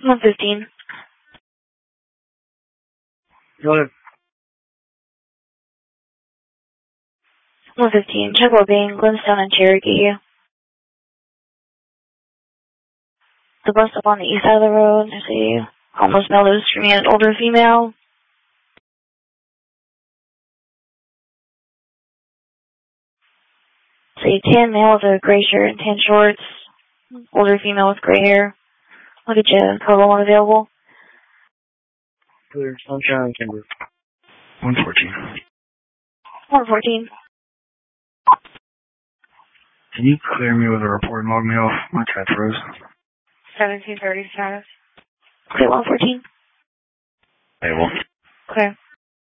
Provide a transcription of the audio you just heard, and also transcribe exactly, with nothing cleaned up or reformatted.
one fifteen. Go ahead. one fifteen. Check well-being, Glenstone and Cherokee. The bus up on the east side of the road. I see homeless male that was screaming at an older female. See tan male with a gray shirt and tan shorts. Older female with gray hair. Look at you. Cover one available. Clear. Sunshine and Kimber. one fourteen. one fourteen. Can you clear me with a report and log me off? My chat froze. seventeen thirty status. Clear one fourteen. Able. Clear.